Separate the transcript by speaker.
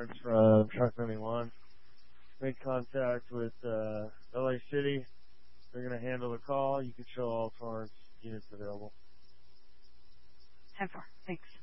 Speaker 1: Torrance from Truck 91. Made contact with LA City. They're going to handle the call. You can show all Torrance units available.
Speaker 2: 10-4. Thanks.